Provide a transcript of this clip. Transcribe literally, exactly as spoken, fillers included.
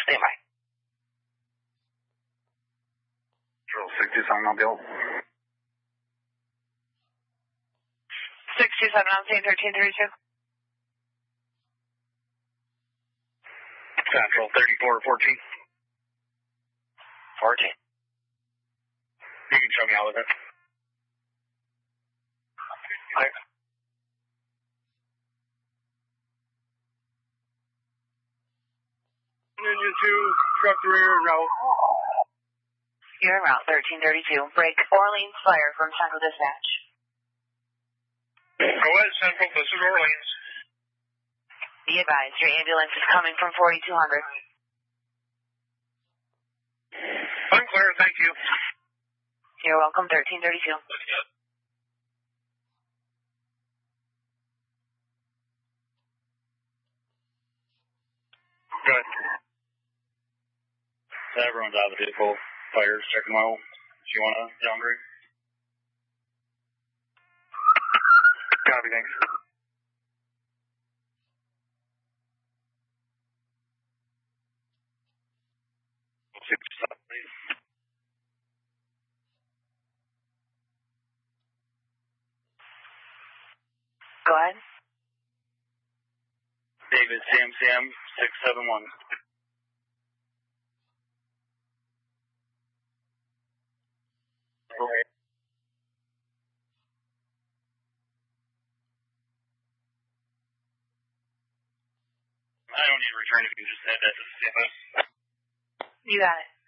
Stand by. Control sixty-seven on Bill. sixty-seven on scene, thirteen thirty-two. Central thirty-four fourteen. fourteen. You can show me out with it. Clear. Ninja two, truck rear, no. You're en route, thirteen thirty-two. Break Orleans fire from Central Dispatch. Go ahead, Central. This is Orleans. Be advised, your ambulance is coming from forty-two hundred. I'm clear, thank you. You're welcome, thirteen thirty-two. Good. Everyone's out of the vehicle. Fires, checking oil. If you want to downgrade. Copy, thanks. Six, please. Go ahead. David, Sam Sam, six seven one. Okay. I don't need to return if you just said that to the C F S. You got it.